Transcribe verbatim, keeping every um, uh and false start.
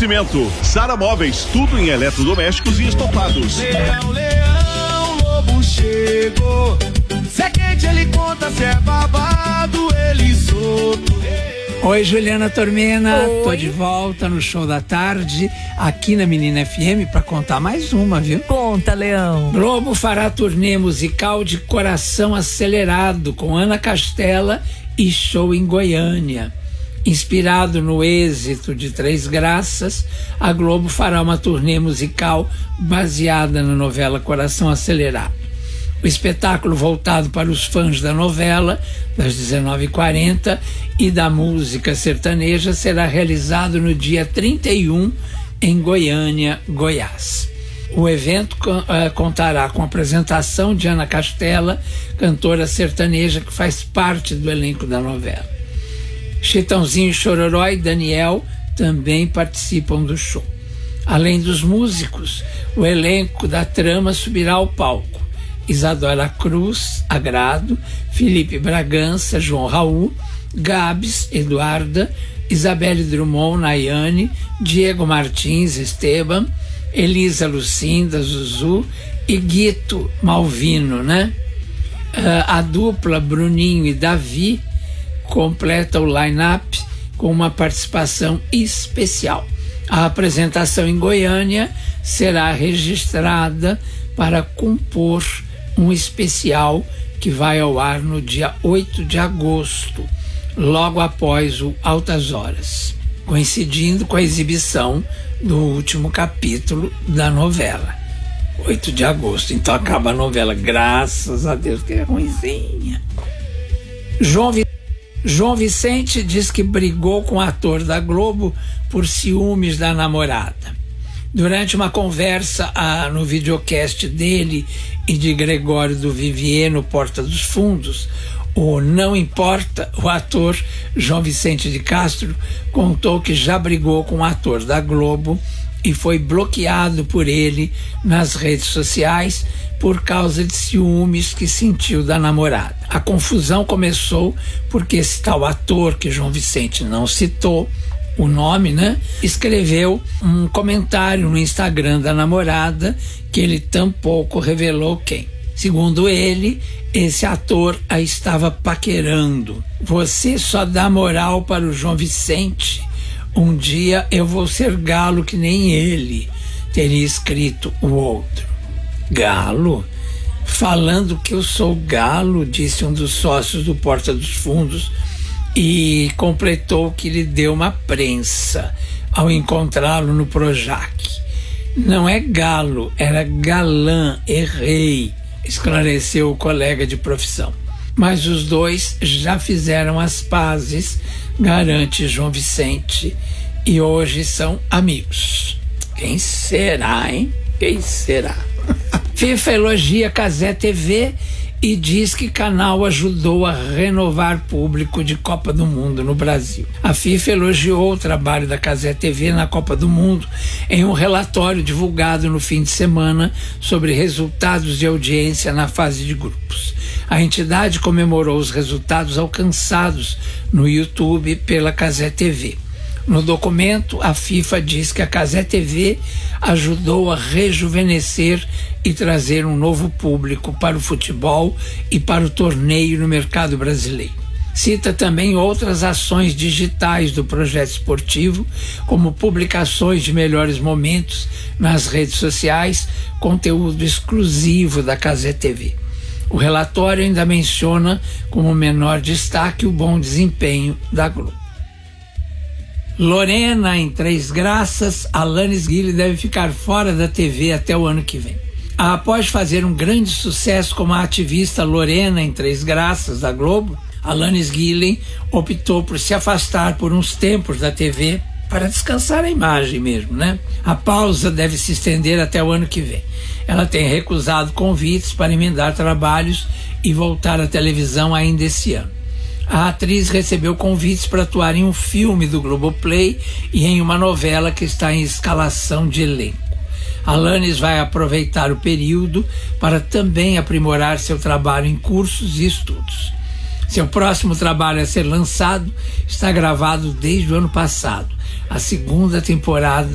Oferecimento Sara Móveis, tudo em eletrodomésticos e estofados. Leão, leão, lobo chegou. Se é quente ele conta, se é babado ele solto. Oi, Juliana Tormena, Oi. Tô de volta no Show da Tarde, aqui na Menina F M, pra contar mais uma, viu? Conta, Leão. Globo fará turnê musical de Coração Acelerado com Ana Castela e show em Goiânia. Inspirado no êxito de Três Graças, a Globo fará uma turnê musical baseada na novela Coração Acelerado. O espetáculo voltado para os fãs da novela, das dezenove e quarenta, e da música sertaneja será realizado no dia trinta e um em Goiânia, Goiás. O evento uh, contará com a apresentação de Ana Castela, cantora sertaneja que faz parte do elenco da novela. Chitãozinho, Chororó e Daniel também participam do show. Além dos músicos, o elenco da trama subirá ao palco. Isadora Cruz, Agrado, Felipe Bragança, João Raul, Gabs, Eduarda, Isabelle Drummond, Nayane, Diego Martins, Esteban, Elisa Lucinda, Zuzu e Guito Malvino, né? Uh, a dupla Bruninho e Davi completa o line-up com uma participação especial. A apresentação em Goiânia será registrada para compor um especial que vai ao ar no dia oito de agosto, logo após o Altas Horas, coincidindo com a exibição do último capítulo da novela. oito de agosto, então acaba a novela, graças a Deus, que é ruinzinha. João, Vi... João Vicente diz que brigou com o ator da Globo por ciúmes da namorada. Durante uma conversa ah, no videocast dele e de Gregório do Vivier no Porta dos Fundos, o Não Importa, o ator João Vicente de Castro contou que já brigou com o ator da Globo e foi bloqueado por ele nas redes sociais por causa de ciúmes que sentiu da namorada. A confusão começou porque esse tal ator, que João Vicente não citou o nome, né, escreveu um comentário no Instagram da namorada que ele tampouco revelou quem. Segundo ele, esse ator a estava paquerando. Você só dá moral para o João Vicente. Um dia eu vou ser galo que nem ele, teria escrito o outro. Galo? Falando que eu sou galo, disse um dos sócios do Porta dos Fundos, e completou que lhe deu uma prensa ao encontrá-lo no Projac. Não é galo, era galã, errei, esclareceu o colega de profissão. Mas os dois já fizeram as pazes, garante João Vicente, e hoje são amigos. Quem será, hein? Quem será? FIFA elogia Cazé T V e diz que canal ajudou a renovar público de Copa do Mundo no Brasil. A FIFA elogiou o trabalho da Cazé T V na Copa do Mundo em um relatório divulgado no fim de semana sobre resultados de audiência na fase de grupos. A entidade comemorou os resultados alcançados no YouTube pela Cazé T V. No documento, a FIFA diz que a Cazé T V ajudou a rejuvenescer e trazer um novo público para o futebol e para o torneio no mercado brasileiro. Cita também outras ações digitais do projeto esportivo, como publicações de melhores momentos nas redes sociais, conteúdo exclusivo da Cazé T V. O relatório ainda menciona como menor destaque o bom desempenho da Globo. Lorena em Três Graças, Alanis Guille deve ficar fora da T V até o ano que vem. Após fazer um grande sucesso como a ativista Lorena em Três Graças da Globo, Alanis Guille optou por se afastar por uns tempos da T V para descansar a imagem mesmo, né? A pausa deve se estender até o ano que vem. Ela tem recusado convites para emendar trabalhos e voltar à televisão ainda esse ano. A atriz recebeu convites para atuar em um filme do Globoplay e em uma novela que está em escalação de elenco. Alanis vai aproveitar o período para também aprimorar seu trabalho em cursos e estudos. Seu próximo trabalho a ser lançado está gravado desde o ano passado, a segunda temporada